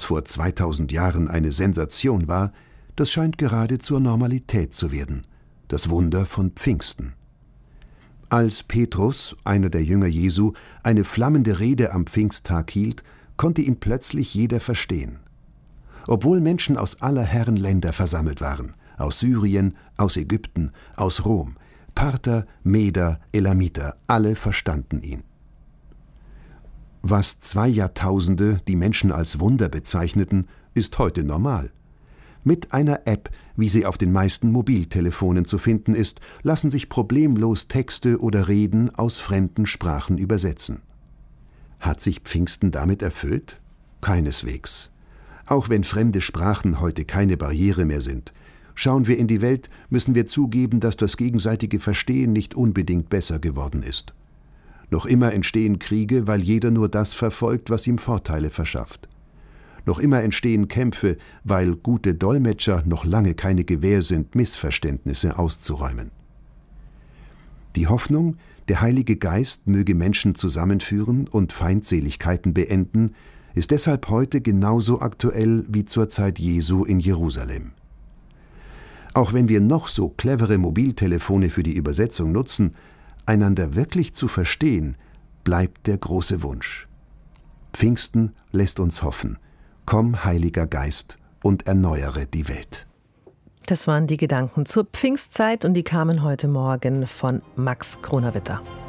vor 2000 Jahren eine Sensation war, das scheint gerade zur Normalität zu werden. Das Wunder von Pfingsten. Als Petrus, einer der Jünger Jesu, eine flammende Rede am Pfingsttag hielt, konnte ihn plötzlich jeder verstehen. Obwohl Menschen aus aller Herren Länder versammelt waren, aus Syrien, aus Ägypten, aus Rom, Parther, Meder, Elamiter, alle verstanden ihn. Was 2 Jahrtausende die Menschen als Wunder bezeichneten, ist heute normal. Mit einer App, wie sie auf den meisten Mobiltelefonen zu finden ist, lassen sich problemlos Texte oder Reden aus fremden Sprachen übersetzen. Hat sich Pfingsten damit erfüllt? Keineswegs. Auch wenn fremde Sprachen heute keine Barriere mehr sind. Schauen wir in die Welt, müssen wir zugeben, dass das gegenseitige Verstehen nicht unbedingt besser geworden ist. Noch immer entstehen Kriege, weil jeder nur das verfolgt, was ihm Vorteile verschafft. Noch immer entstehen Kämpfe, weil gute Dolmetscher noch lange keine Gewähr sind, Missverständnisse auszuräumen. Die Hoffnung, der Heilige Geist möge Menschen zusammenführen und Feindseligkeiten beenden, ist deshalb heute genauso aktuell wie zur Zeit Jesu in Jerusalem. Auch wenn wir noch so clevere Mobiltelefone für die Übersetzung nutzen, einander wirklich zu verstehen, bleibt der große Wunsch. Pfingsten lässt uns hoffen. Komm, Heiliger Geist, und erneuere die Welt. Das waren die Gedanken zur Pfingstzeit und die kamen heute Morgen von Max Kronawitter.